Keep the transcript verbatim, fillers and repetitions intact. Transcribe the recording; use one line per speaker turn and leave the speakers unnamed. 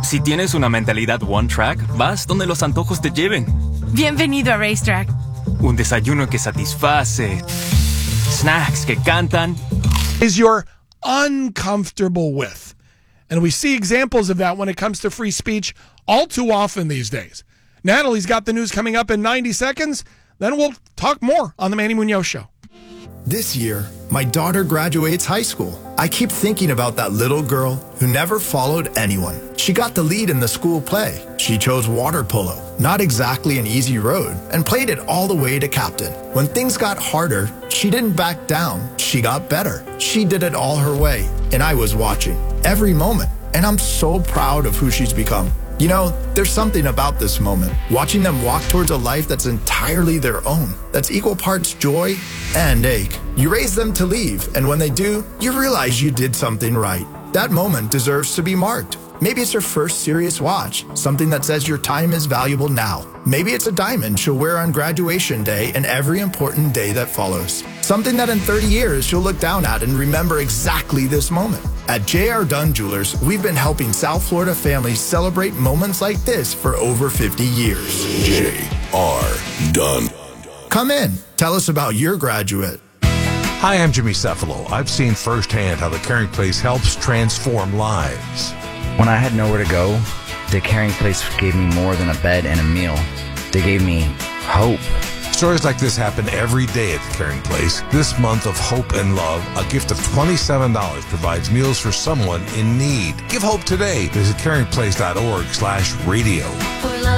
Si tienes una mentalidad one track, vas donde los antojos te lleven.
Bienvenido a Racetrack.
Un desayuno que satisface, snacks que cantan.
Is you're uncomfortable with. And we see examples of that when it comes to free speech all too often these days. Natalie's got the news coming up in ninety seconds. Then we'll talk more on the Manny Munoz Show.
This year, my daughter graduates high school. I keep thinking about that little girl who never followed anyone. She got the lead in the school play. She chose water polo, not exactly an easy road, and played it all the way to captain. When things got harder, she didn't back down. She got better. She did it all her way, and I was watching every moment, and I'm so proud of who she's become. You know, there's something about this moment, watching them walk towards a life that's entirely their own, that's equal parts joy and ache. You raise them to leave, and when they do, you realize you did something right. That moment deserves to be marked. Maybe it's her first serious watch, something that says your time is valuable now. Maybe it's a diamond she'll wear on graduation day and every important day that follows. Something that in thirty years she'll look down at and remember exactly this moment. At J R. Dunn Jewelers, we've been helping South Florida families celebrate moments like this for over fifty years.
J R. Dunn.
Come in. Tell us about your graduate.
Hi, I'm Jimmy Cephalo. I've seen firsthand how the Caring Place helps transform lives.
When I had nowhere to go, the Caring Place gave me more than a bed and a meal. They gave me hope.
Stories like this happen every day at the Caring Place. This month of hope and love, a gift of twenty-seven dollars provides meals for someone in need. Give hope today. Visit caring place dot org slash radio.